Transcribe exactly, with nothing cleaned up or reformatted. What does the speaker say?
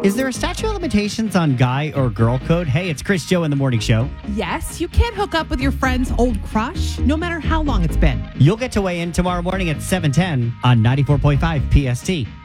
Is there a statute of limitations on guy or girl code? Hey, it's Chris Joe in the morning show. Yes, you can't hook up with your friend's old crush, no matter how long it's been. You'll get to weigh in tomorrow morning at seven ten on ninety-four point five P S T.